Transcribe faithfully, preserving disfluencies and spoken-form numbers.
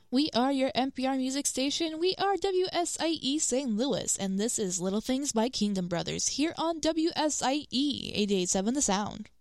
We are your N P R music station. We are W S I E Saint Louis, and this is Little Things by Kingdom Brothers here on W S I E eighty-eight point seven The Sound.